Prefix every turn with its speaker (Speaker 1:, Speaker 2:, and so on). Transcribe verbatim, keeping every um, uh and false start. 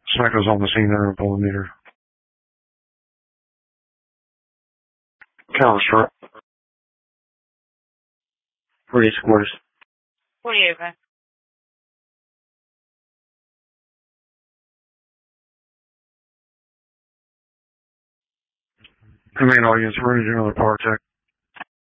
Speaker 1: Smecco's on the scene there with the meter. Callis, right? forty-eight quarters.
Speaker 2: forty-eight, okay.
Speaker 1: Command audience, we're going to do another power check.